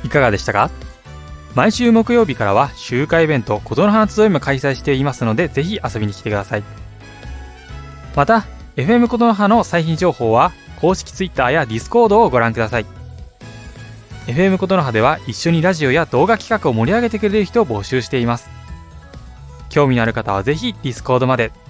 いかがでしたか？毎週木曜日からは集会イベント琴の葉集いも開催していますので、ぜひ遊びに来てください。また FM 琴の葉の最新情報は公式 Twitter や Discord をご覧ください。 FM 琴の葉では一緒にラジオや動画企画を盛り上げてくれる人を募集しています。興味のある方はぜひ Discord まで。